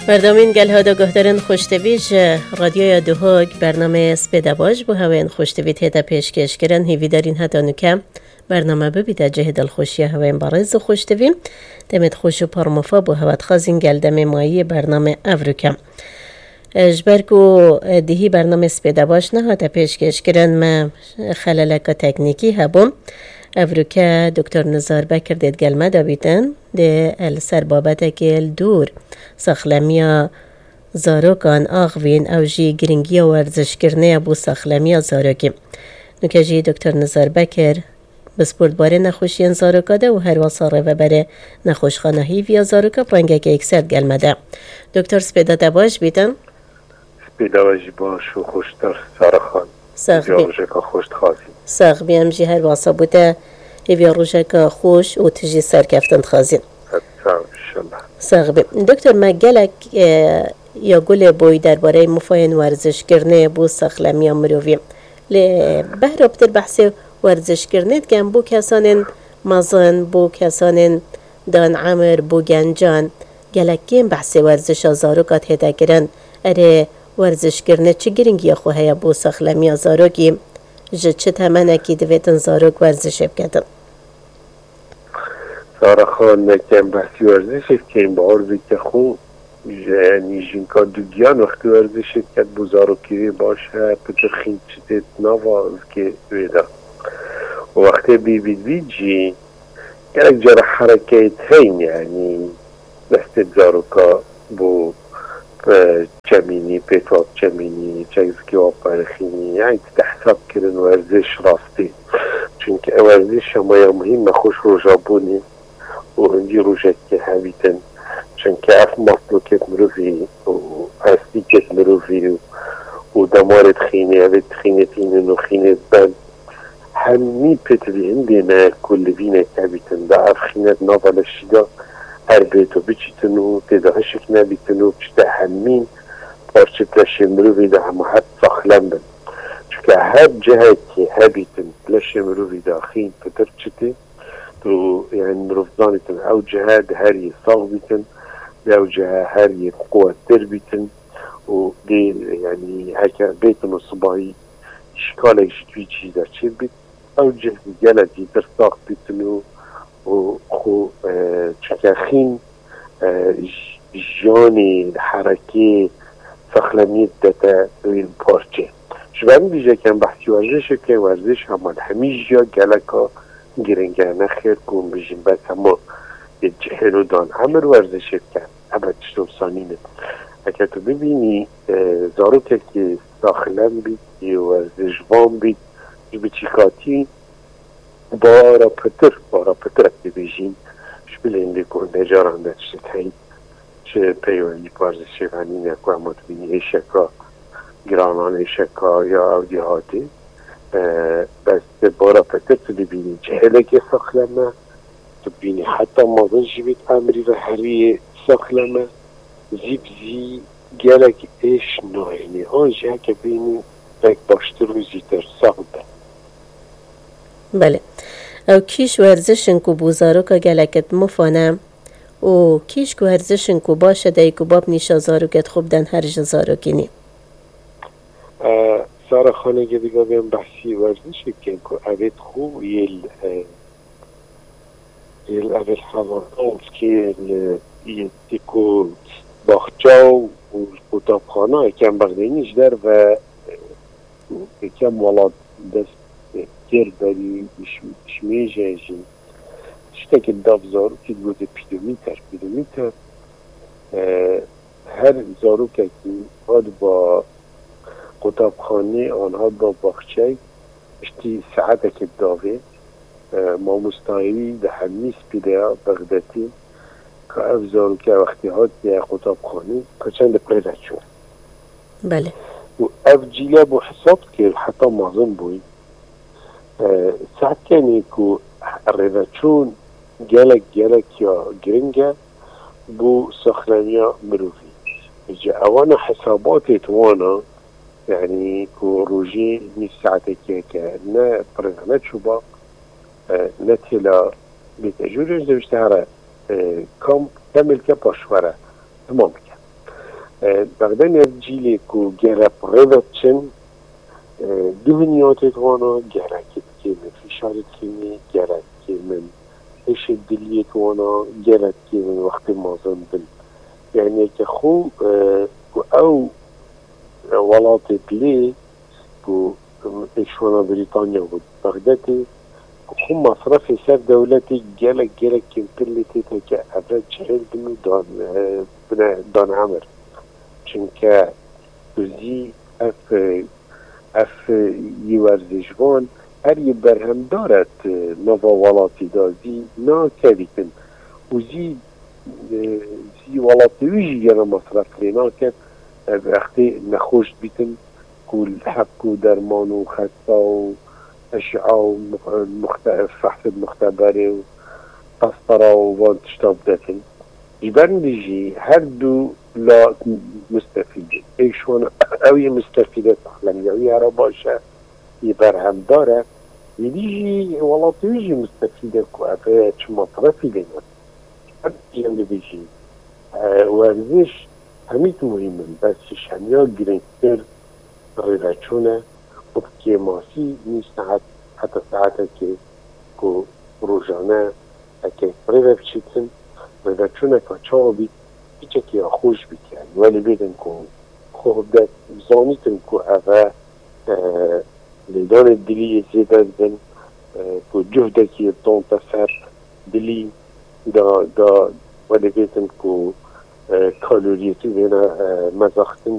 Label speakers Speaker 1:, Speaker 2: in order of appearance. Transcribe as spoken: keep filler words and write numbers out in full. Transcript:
Speaker 1: بردامین گل ها دا گهدارن خوشتویج رادیوی دوهاگ برنامه سپیده باش بو هاوین خوشتویت هیتا پیشکش کرن هیوی دارین هتا نوکم برنامه ببیده جه دلخوشی هاوین بارز خوشتویم دمت خوش و پارموفا بو هوت خازین گل دم مایی برنامه افروکم جبرکو دیهی برنامه سپیده باش نه هتا پیشکش کرن ما خلالک تکنیکی هبوم افروکه دکتر نزار بکر دید گلمه دا بیتن ده السر بابته که دور ساخلمیا زاروکان آغوین او جی گرنگی ورزش کرنه بو ساخلمیا زاروکی نوکه جی دکتر نزار بکر بسپورت باره نخوشین زاروکا ده و هر وصاره و بره نخوشخانه هیویا زاروکا پرنگه که اکسر گلمه ده دکتر سپیده ده باش بیتن؟
Speaker 2: سپیده باش باش و خوشتر سارخان
Speaker 1: ساخ
Speaker 2: بی روژه که خوشت خواهی
Speaker 1: ساخ بیم جی هر واسه بوده هیویا روژه که خوش و تجی سر کفتن خازین ساخ بیم دکتر ما گلک یا گل بوی درباره مفاین ورزش کرنه بو ساخلمی مروویم لی بهر بتر بحث ورزش کرنه کم بو کسان مزن بو کسان دان عمر بو گنجان گلک کم بحث ورزش زاروکات هدا کرن اره ورزش کرنه چه گرنگی خواه بو ساخلمی زاروکی جه چه تمنه که دویتن زاروک ورزش بکدن
Speaker 2: سارا خان نکم بحثی ورزش کم با عرضی که خون یعنی جنکا دوگیان وقتی ورزش کد بو زاروکی باشه پتر خین چیتت نواز که ویدا و وقتی بی بید بید جی گلک جر حرکت هین یعنی دست زاروکا بو چمینی پیتواب چمینی چیزکی و پرخینی یعنی تحساب کردن ورزش راستی چونکه ورزش همه مهم خوش روژا بونی و هندی روژه که همیتن چونکه اف مطلوکت مروفی و هستیکت مروفی و دمارت خینه اوید خینه تینن و خینه بند همی پتوی هنده نه کل وینه که همیتن دا اف خینه ناولشیدا هر بیتو بچیتن و تدهشک نبیتن و بچیده همین پارچه پلشه مروفی دا همه حد ساخلم بند چونکه هر جهت که هبیتن پلشه مروفی دا خین پتر چیته تو يعني مرفضانتن او جهاد هاري صاغ بيتن او جهاد هاري قوة تربيتن ودي يعني هكا بيتن الصباحي اشكالك شتوي چيزا چه بيت او جهد جلدي ترصاغ بيتن وخو چكاخين جاني حركي سخلميت داتا وين بارچه شبان بيجا كان بحثي ورزش كان ورزش همان هميجا جلكا گرنگه نخیر کن بجیم بس اما یه جهل و دان همه رو ورزش کرد اما چطور سانینه اگه تو ببینی زاروکه که ساخلم بید یه ورزش وام بید یه بچیکاتی بارا پتر بارا پتر اگه بجیم شبیلین بکن نجارانده چه تایی چه پیوانی ورزش کنی نکو اما تو بینی ایشکا گرانان ایشکا یا او دیهاتی بس بارا پتر تو ببینی جهله که ساخلمه تو ببینی حتی مازن جیبت امری و هری ساخلمه زیب زی گلک ایش ناینی ها جه که بینی بک باشتر و زیتر ساخده
Speaker 1: بله او کیش ورزشن کو بوزارو که گلکت مفانه و کیش که ورزشن کو باشه دای که باب نیشا زارو کت خوب دن هر جزارو کنی
Speaker 2: سارا خانه که دیگه بیم بحثی ورزش که اوید خوب یل یل اوید حوانات که یل تیکو باخچا و کتابخانه کم بغدینیش در و کم ولاد دست کر بری شمیجه جین شتا که داف زارو که گوده پیدومیتر پیدومیتر هر زارو که باید با کتابخانه آنها با باخچه اشتی ساعته که داوید ما مستعیی ده همیس پیده بغدادی که افزارو که وقتی ها دیه کتابخانه کچند پریده چون
Speaker 1: بله
Speaker 2: و افجیله بو حساب که حتی معظم بوی ساعت کنی که ریده چون گلک گلک یا گرنگه بو ساخلانیا مروفی اجا اوانا حسابات وانا يعني كو روجي مي ساعتك كا نا برنامج شوبا نتلا بتجورج دوشتهرا كم كامل كباشوره تمام كا بغدان از جیلی که گره پرهبت چن دهنیات توانا گره که من فشارت کنی گره که من اش دلیت توانا گره که من وقت مازن بل یعنی که خو او ولات بلی که اشوانا بریتانیا بود بغدادی خو مصرف سر دولتی گله گله کمپلیتی تا که افراد چهل بینو دان دان عمر چونکه وزی اف اف یه ورزشوان هر یه برهم دارد نوا ولاتی دازی نا کبیتن وزی زی ولاتی ویجی گره مصرف لینا کد وقتی نخوش بیتن کل حق و درمان و خسته و اشعه و مختلف فحص مختبره و قسطره و وان تشتاب داتن جبرن دیجی هر دو لا مستفیده ایشون اوی مستفیده تخلم اوی هر باشه یه برهم داره یدیجی ولاتیجی مستفیده که اوی چه مطرفی لینا هر دیگه دیجی ورزش همیت مهمه بس شمیا گرنگتر غیرچونه و که ماسی نیست حتی ساعته که که روزانه که پریوه بچیتن غیرچونه که چاو بید بیچه که خوش بیتن ولی بیدن که خوب ده زانیتن که اوه لیدان دلی زیده دن که جهده که تون تفر دلی دا دا ولی بیدن که کالوریتی بینه مزاختن